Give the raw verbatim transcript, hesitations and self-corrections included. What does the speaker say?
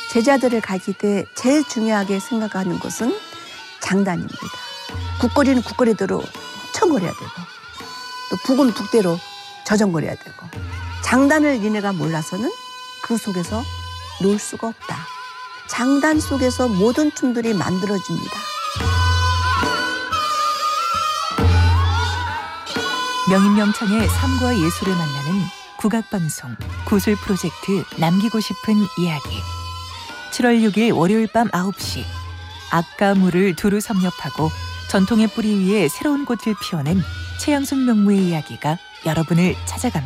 제자들을 가질 때 제일 중요하게 생각하는 것은 장단입니다. 국거리는 국거리대로 청거려야 되고 또 북은 북대로 저정거려야 되고 장단을 니네가 몰라서는 그 속에서 놀 수가 없다. 장단 속에서 모든 춤들이 만들어집니다. 명인명창의 삶과 예술을 만나는 국악방송 구술 프로젝트 남기고 싶은 이야기. 칠월 육일 월요일 밤 아홉 시 악과 무를 두루 섭렵하고 전통의 뿌리 위에 새로운 꽃을 피워낸 최양순 명무의 이야기가 여러분을 찾아갑니다.